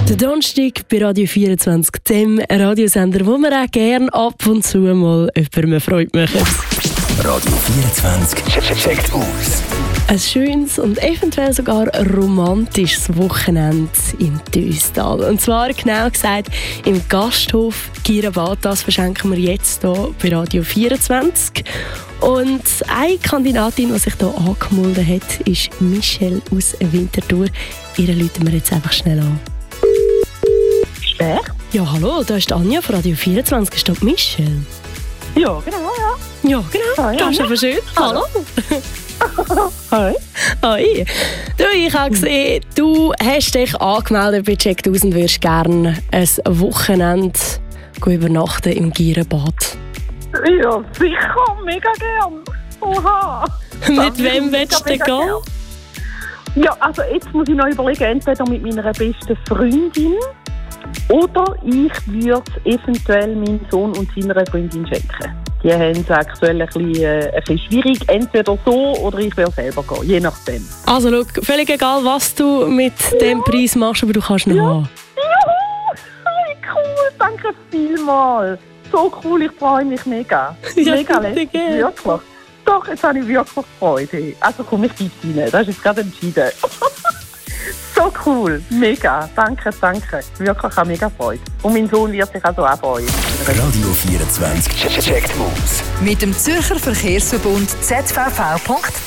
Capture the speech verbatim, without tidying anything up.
Der Donnerstag bei Radio vierundzwanzig, dem Radiosender, wo wir auch gerne ab und zu mal jemandem Freude machen. Radio vierundzwanzig checkt aus. Ein schönes und eventuell sogar romantisches Wochenende im Düstal. Und zwar genau gesagt im Gasthof Gierenbad. Das verschenken wir jetzt hier bei Radio vierundzwanzig. Und eine Kandidatin, die sich hier angemeldet hat, ist Michelle aus Winterthur. Ihre läuten wir jetzt einfach schnell an. Wer? Ja, hallo, da ist Anja von Radio vierundzwanzig. Ist da Michelle? Ja, genau, ja. Ja, genau. Hi, das ist Anja. aber schön. Hallo. Hi. Hi. Du, ich habe gesehen, du hast dich angemeldet bei Checkt aus und würdest gerne ein Wochenende übernachten im Gierenbad. Ja, sicher, mega gern. Oha. Mit wem willst du denn mega gehen? gern. Ja, also jetzt muss ich noch überlegen, entweder mit meiner besten Freundin oder ich würde es eventuell meinem Sohn und seiner Freundin schenken. Die haben es aktuell ein bisschen, äh, ein bisschen schwierig, entweder so oder ich will selber gehen, je nachdem. Also schau, völlig egal, was du mit dem Preis machst, aber du kannst ihn haben. Juhu, wie cool, danke vielmals. So cool, ich freue mich mega. Ja, mega bitte lässig, gern. wirklich. Doch, jetzt habe ich wirklich Freude. Also komm, ich gebe es rein, das ist jetzt gerade entschieden. So cool, mega, danke, danke. Wirklich, ich habe mega Freude. Und mein Sohn wird sich also auch freuen. Radio vierundzwanzig checkt aus. Mit dem Zürcher Verkehrsverbund Z V V punkt